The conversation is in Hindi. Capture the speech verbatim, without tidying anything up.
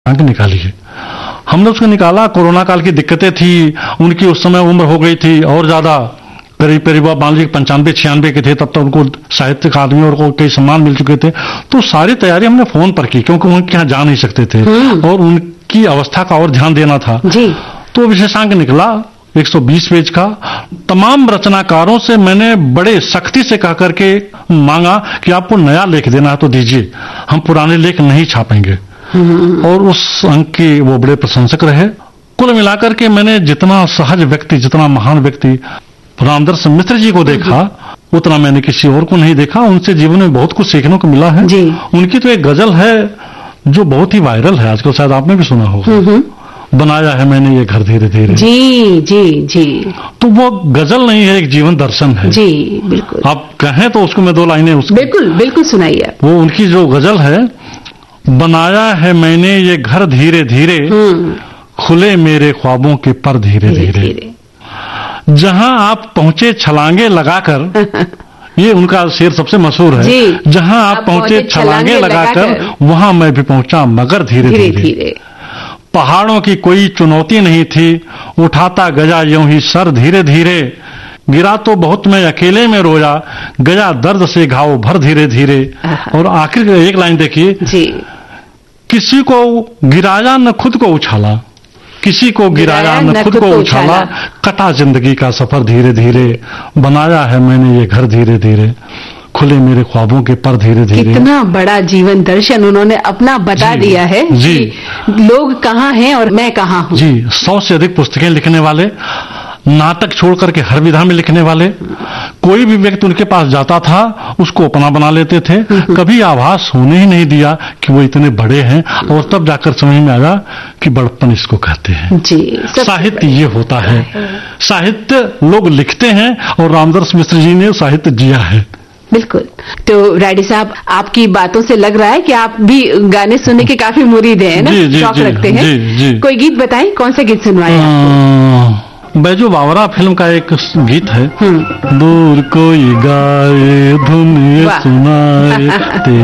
आंख निकाली है। हमने उसको निकाला, कोरोना काल की दिक्कतें थी, उनकी उस समय उम्र हो गई थी और ज्यादा, करीब करीब मान लीजिए पंचानवे छियानवे के थे, तब तक उनको साहित्य अकादमी और को कई सम्मान मिल चुके थे। तो सारी तैयारी हमने फोन पर की, क्योंकि उनके यहाँ जा नहीं सकते थे और उनकी अवस्था का और ध्यान देना था जी। तो विशेषांक निकला एक सौ बीस पेज का। तमाम रचनाकारों से मैंने बड़े सख्ती से कह करके मांगा कि आपको नया लेख देना है तो दीजिए, हम पुराने लेख नहीं छापेंगे। और उस अंक के वो बड़े प्रशंसक रहे। कुल मिलाकर के मैंने जितना सहज व्यक्ति, जितना महान व्यक्ति रामदर्श मिश्र जी को देखा, उतना मैंने किसी और को नहीं देखा। उनसे जीवन में बहुत कुछ सीखने को मिला है जी। उनकी तो एक गजल है जो बहुत ही वायरल है आजकल, शायद आपने भी सुना होगा, बनाया है मैंने ये घर धीरे धीरे। जी जी जी। तो वो गजल नहीं है, एक जीवन दर्शन है जी। बिल्कुल, आप कहें तो उसको मैं दो लाइनें उसको बिल्कुल बिल्कुल सुनाइए। वो उनकी जो गजल है, बनाया है मैंने ये घर धीरे धीरे, खुले मेरे ख्वाबों के पर धीरे धीरे, जहां आप पहुंचे छलांगे लगाकर ये उनका शेर सबसे मशहूर है, जहां आप पहुंचे छलांगे लगाकर वहां मैं भी पहुंचा मगर धीरे धीरे। पहाड़ों की कोई चुनौती नहीं थी, उठाता गया यूं ही सर धीरे धीरे, गिरा तो बहुत मैं अकेले में रोया, गया दर्द से घाव भर धीरे धीरे। और आखिर एक लाइन देखिए, किसी को गिराया न खुद को उछाला, किसी को गिराया न खुद को उछाला, कटा जिंदगी का सफर धीरे धीरे, बनाया है मैंने ये घर धीरे धीरे, खुले मेरे ख्वाबों के पर धीरे धीरे। कितना बड़ा जीवन दर्शन उन्होंने अपना बता दिया है जी। लोग कहाँ हैं और मैं कहाँ हूँ जी। सौ से अधिक पुस्तकें लिखने वाले, नाटक छोड़ करके हर विधा में लिखने वाले, कोई भी व्यक्ति उनके पास जाता था उसको अपना बना लेते थे, कभी आभास होने ही नहीं दिया कि वो इतने बड़े हैं। और तब जाकर समझ में आया कि बड़प्पन इसको कहते हैं जी। साहित्य ये होता है, साहित्य लोग लिखते हैं और रामदर्श मिश्र जी ने साहित्य जिया है। बिल्कुल। तो रायडी साहब, आपकी बातों से लग रहा है कि आप भी गाने सुनने के काफी मुरीद हैं ना, शौक रखते हैं जी, जी। कोई गीत बताएं, कौन सा गीत सुनवाएं आपको? बैजू बावरा फिल्म का एक गीत है, दूर कोई गाए धुन सुनाए